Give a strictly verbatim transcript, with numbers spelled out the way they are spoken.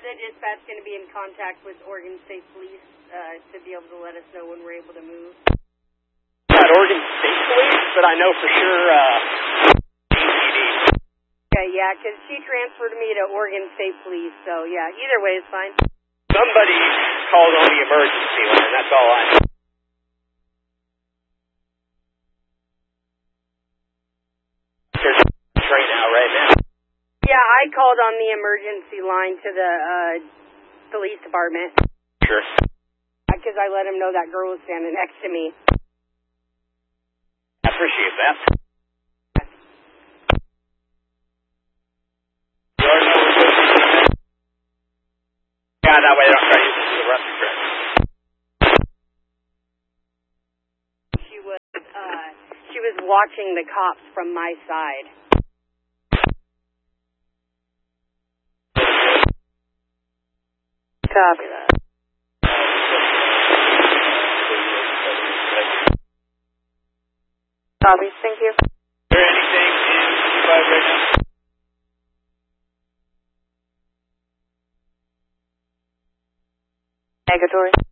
the dispatch going to be in contact with Oregon State Police uh, to be able to let us know when we're able to move? Not Oregon State Police, but I know for sure uh, A P D. Okay, yeah, because she transferred me to Oregon State Police, so yeah, either way is fine. Somebody called on the emergency line, that's all I know. There's a train out right now. Yeah, I called on the emergency line to the uh, police department. Sure. Because I let them know that girl was standing next to me. I appreciate that. Yeah, that way they don't try to use this as a rescue trip. She was, uh, she was watching the cops from my side. Copy that. Copy, thank you. Is there anything in two five right now? Negatory.